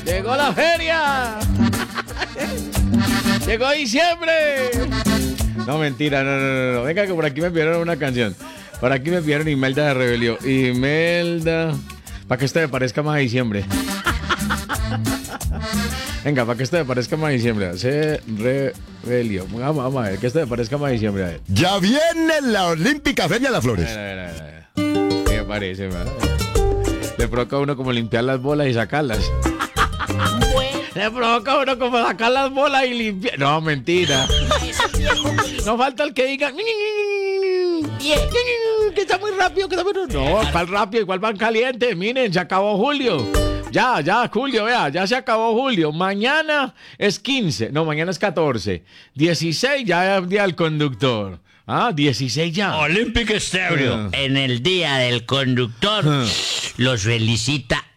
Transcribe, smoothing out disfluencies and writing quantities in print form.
Llegó la feria. Llegó diciembre. No, mentira, no. Venga, que por aquí me pidieron una canción. Por aquí me pidieron Imelda de Rebelión. Imelda. Para que esto me parezca más a diciembre. Venga, para que esto me parezca más a diciembre. Se Rebelión. Vamos a ver, que esto me parezca más a diciembre. A ver. Ya viene la Olímpica Feria de las Flores. A ver. ¿Qué me parece, man? Le provoca a uno como limpiar las bolas y sacarlas. Le provoca a uno como sacar las bolas y limpiar. No, mentira. No falta el que diga que está muy rápido, que está muy... No, ¿cuál rápido? ¿Cuál van calientes? Miren, se acabó julio. Ya, Julio, vea, ya se acabó julio. Mañana es 15, no, mañana es 14. 16 ya es el día del conductor. 16 ya. Olympic Stereo. En el día del conductor los felicita